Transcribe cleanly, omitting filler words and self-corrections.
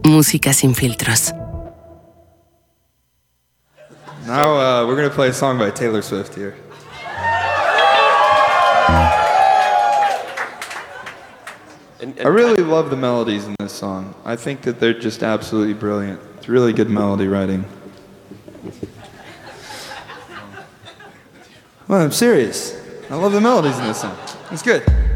Música sin filtros. Now we're gonna play a song by Taylor Swift here. I really love the melodies in this song. I think that they're just absolutely brilliant. It's really good melody writing. Well, I'm serious. I love the melodies in this song. It's good.